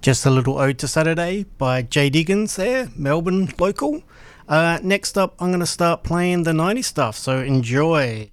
Just a little ode to Saturday by Jay Diggins there, Melbourne local. Next up, I'm going to start playing the 90s stuff, so enjoy.